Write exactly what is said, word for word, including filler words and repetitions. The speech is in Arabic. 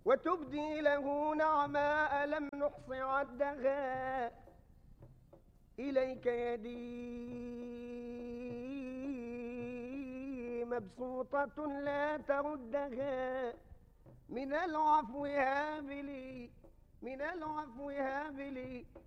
وتبدي له نعماء لم نحص عدها، إليك يدي مبسوطة لا تردها، من العفو هاب لي، من العفو هاب لي